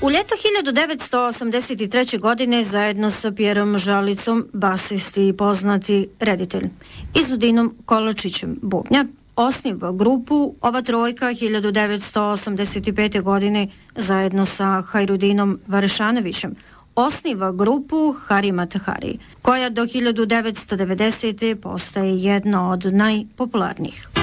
U ljeto 1983. godine zajedno sa Pjerom Žalicom, basisti i poznati reditelj, i Zudinom Kolačićem bubnjar, osniva grupu. Ova trojka 1985. godine zajedno sa Hajrudinom Varešanovićem osniva grupu Harimat Hari, koja do 1990. postaje jedna od najpopularnijih.